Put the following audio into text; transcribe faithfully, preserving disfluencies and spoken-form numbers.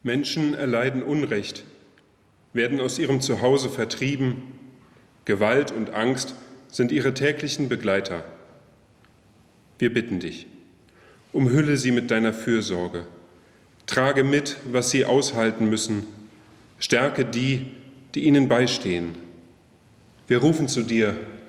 Menschen erleiden Unrecht, werden aus ihrem Zuhause vertrieben. Gewalt und Angst sind ihre täglichen Begleiter. Wir bitten dich, umhülle sie mit deiner Fürsorge. Trage mit, was sie aushalten müssen. Stärke die, die ihnen beistehen. Wir rufen zu dir,